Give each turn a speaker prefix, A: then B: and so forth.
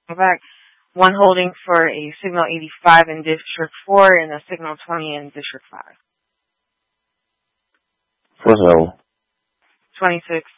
A: In fact, one holding for a signal 85 in District 4 and a signal 20 in District 5.
B: What's that?
A: 26.